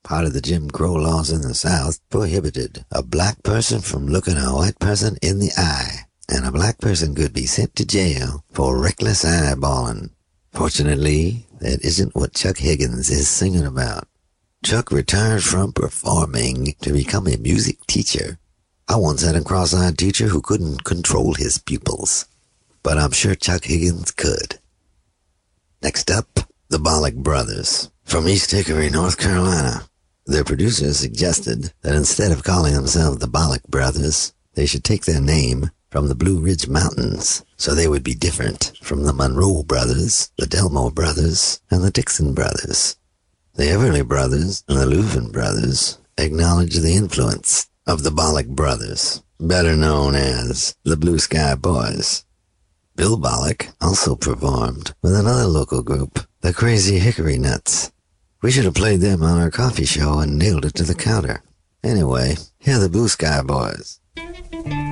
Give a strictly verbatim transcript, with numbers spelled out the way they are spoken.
part of the Jim Crow laws in the South, prohibited a black person from looking a white person in the eye, and a black person could be sent to jail for reckless eyeballing. Fortunately, that isn't what Chuck Higgins is singing about. Chuck retired from performing to become a music teacher. I once had a cross-eyed teacher who couldn't control his pupils, but I'm sure Chuck Higgins could. Next up, the Bollock Brothers, from East Hickory, North Carolina. Their producers suggested that instead of calling themselves the Bollock Brothers, they should take their name from the Blue Ridge Mountains, so they would be different from the Monroe Brothers, the Delmore Brothers, and the Dixon Brothers. The Everly Brothers and the Louvin Brothers acknowledge the influence of the Bollock Brothers, better known as the Blue Sky Boys. Bill Bollock also performed with another local group, the Crazy Hickory Nuts. We should have played them on our coffee show and nailed it to the counter. Anyway, here are the Blue Sky Boys.